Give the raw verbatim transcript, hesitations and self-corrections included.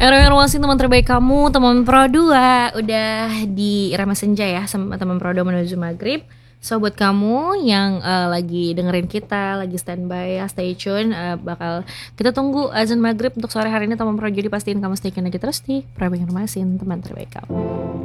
Informasi teman terbaik kamu, teman Pro dua udah di Irama Senja ya sama teman Pro dua menuju maghrib. So buat kamu yang uh, lagi dengerin kita, lagi standby ya, stay tune. Uh, bakal kita tunggu azan maghrib untuk sore hari ini teman Pro. Jadi pastiin kamu stay tune aja terus di Pro Informasi teman terbaik kamu.